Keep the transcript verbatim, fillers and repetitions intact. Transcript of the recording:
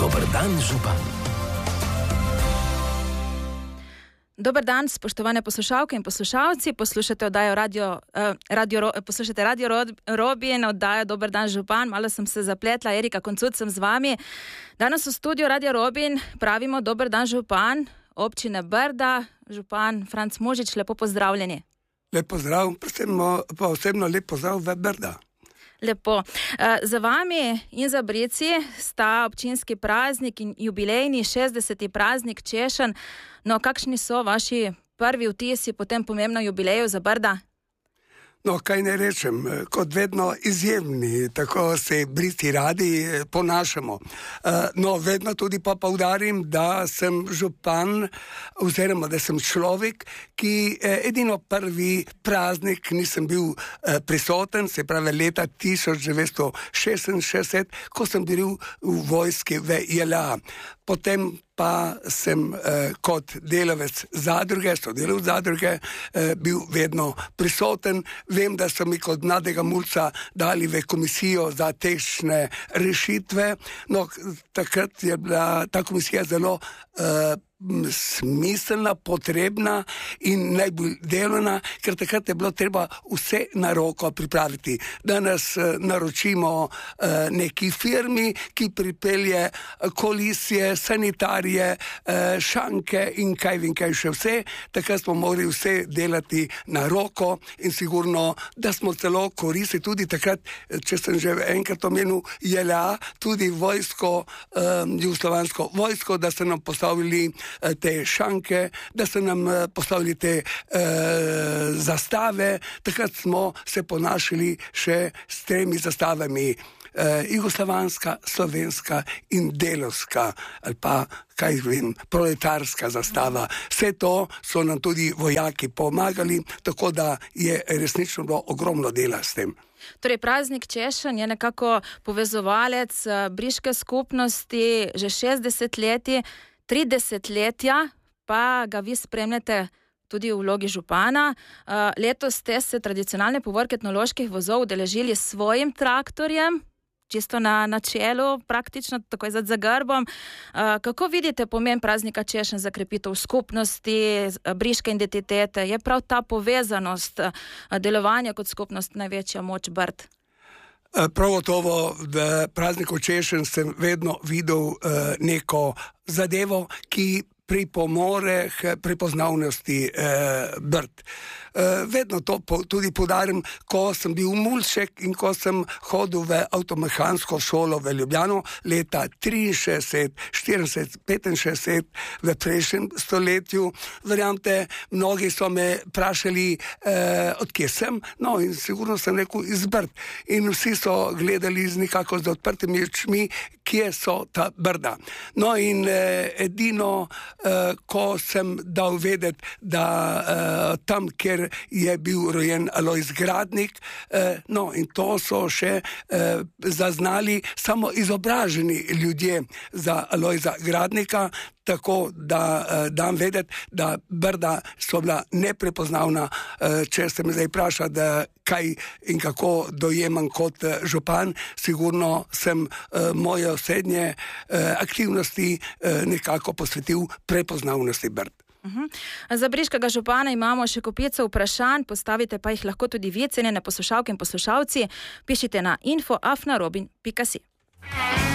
Dober dan, župan. Dober dan, spoštovane poslušalke in poslušalci. Poslušate oddajo radio, uh, radio, poslušate Radio Robin, oddajo Dober dan, župan. Malo sem se zapletla, Erika Koncut sem z vami. Danes v studiu Radio Robin pravimo Dober dan, župan občine Brda. Župan Franc Mužič, lepo pozdravljeni. Lep pozdrav, pa osebno lep pozdrav v Brda. Lepo. Za vami in za Brici sta občinski praznik in jubilejni šestdeseti praznik češenj. No, kakšni so vaši prvi vtisi po tem pomembnem jubileju za Brda? No, kaj ne rečem, kot vedno izjemni, tako se Brici radi ponašamo. No, vedno tudi pa poudarim, da sem župan, oziroma da sem človek, ki edino prvi praznik nisem bil prisoten, se pravi leta tisoč devetsto šestinšestdeset, ko sem bil v vojski v J L A. Potem pa sem eh, kot delavec zadruge, sodelavec zadruge, eh, bil vedno prisoten. Vem, da so mi kot mladega mulca dali v komisijo za tehnične rešitve. No, takrat je bila ta komisija zelo eh, smiselna, potrebna in najbolj delovna, ker takrat je bilo treba vse na roko pripraviti. Danes eh, naročimo eh, neki firmi, ki pripelje kolisije, sanitarije, eh, šanke in kaj vem kaj še vse. Takrat smo morali vse delati na roko in sigurno, da smo celo koristili tudi takrat, če sem že enkrat omenil J L A, tudi vojsko, eh, jugoslovansko vojsko, da so nam postavili te šanke, da so nam postavili te e, zastave. Takrat smo se ponašali še s tremi zastavami. E, jugoslovanska, slovenska in delovska, ali pa, kaj vem, proletarska zastava. Vse to so nam tudi vojaki pomagali, tako da je resnično bilo ogromno dela s tem. Torej, praznik češenj je nekako povezovalec briške skupnosti že šestdeset leti, tri desetletja, pa ga vi spremljate tudi v vlogi župana. Uh, letos ste se tradicionalne povorke etnoloških vozov udeležili s svojim traktorjem, čisto na, na čelu, praktično takoj za grbom. Uh, kako vidite pomen praznika češenj za krepitev skupnosti, briške identitete? Je prav ta povezanost uh, delovanja kot skupnost največja moč Brd? Prav gotovo v prazniku češenj sem vedno videl uh, neko zadevo, ki pripomore k prepoznavnosti eh, Brd. Eh, vedno to po, tudi poudarim, ko sem bil mulček in ko sem hodil v avtomehansko šolo v Ljubljano leta triinšestdeset, štiriinšestdeset, petinšestdeset v prejšnjem stoletju. Verjamte, mnogi so me vprašali, eh, odkje sem, no in sigurno sem rekel iz Brd. In vsi so gledali z nekako z odprtimi očmi, kje so ta Brda. No in eh, edino Uh, ko sem dal vedeti, da uh, tam, kjer je bil rojen Alojz Gradnik, uh, no in to so še uh, zaznali samo izobraženi ljudje za Alojza Gradnika, tako da uh, dam vedeti, da Brda so bila neprepoznavna. Uh, če se me zdaj vpraša, da kaj in kako dojemam kot uh, župan, sigurno sem uh, moje osrednje uh, aktivnosti uh, nekako posvetil prepoznavnosti Brd. Uh-huh. Za briškega župana imamo še kopico vprašanj, postavite pa jih lahko tudi vi, cenjene poslušalke in poslušalci. Pišite na info afna robin pika si.